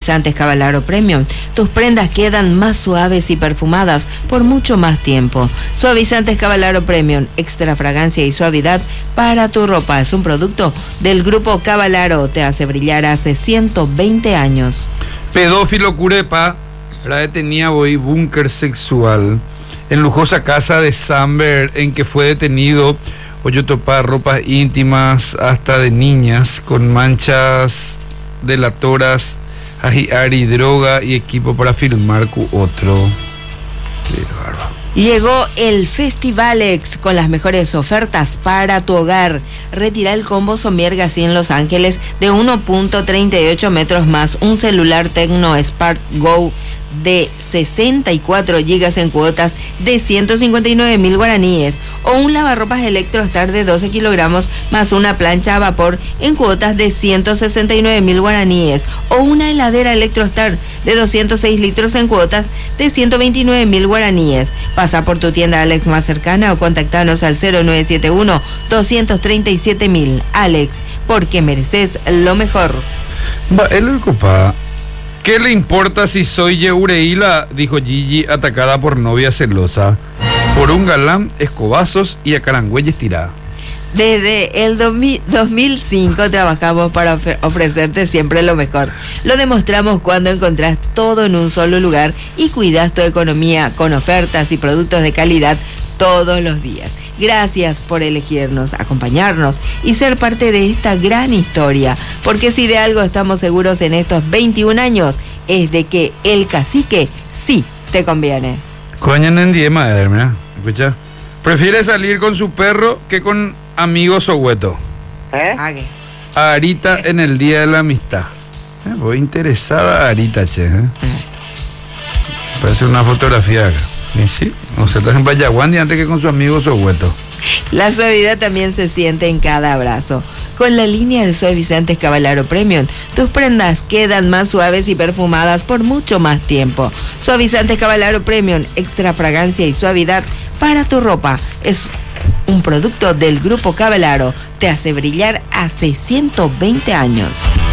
Suavizantes Cavallaro Premium. Tus prendas quedan más suaves y perfumadas por mucho más tiempo. Suavizantes Cavallaro Premium, extra fragancia y suavidad para tu ropa. Es un producto del Grupo Cavallaro. Te hace brillar hace 120 años. Pedófilo Curepa detenía hoy búnker sexual en lujosa casa de Samber, en que fue detenido Oyotopa, ropas íntimas hasta de niñas, con manchas delatoras, ajiari, droga y equipo para firmar cu otro. Qué bárbaro. Llegó el Festivalex con las mejores ofertas para tu hogar. Retira el combo Sommier Gassi en Los Ángeles de 1.38 metros más un celular Tecno Spark Go de 64 gigas en cuotas de 159.000 guaraníes, o un lavarropas Electrostar de 12 kilogramos más una plancha a vapor en cuotas de 169.000 guaraníes, o una heladera Electrostar de 206 litros en cuotas de 129.000 guaraníes. Pasa por tu tienda Alex más cercana o contactanos al 0971-237.000. Alex, porque mereces lo mejor. ¿Qué le importa si soy Yeureila? Dijo Gigi, atacada por novia celosa. Por un galán, escobazos y a carangüeyes tirada. Desde el 2005 trabajamos para ofrecerte siempre lo mejor. Lo demostramos cuando encontrás todo en un solo lugar y cuidas tu economía con ofertas y productos de calidad todos los días. Gracias por elegirnos, acompañarnos y ser parte de esta gran historia, porque si de algo estamos seguros en estos 21 años es de que el cacique sí te conviene. Coño, no entiendo, mira, escucha. Prefiere salir con su perro que con amigos Soweto. Arita en el Día de la Amistad. Voy interesada a Arita, che. Parece una fotografía acá. ¿Y sí? O sea, estás en Payaguandi antes que con su amigo Soweto. La suavidad también se siente en cada abrazo. Con la línea de Suavizantes Cavallaro Premium, tus prendas quedan más suaves y perfumadas por mucho más tiempo. Suavizantes Cavallaro Premium, extra fragancia y suavidad para tu ropa. Es un producto del Grupo Cavallaro. Te hace brillar hace 120 años.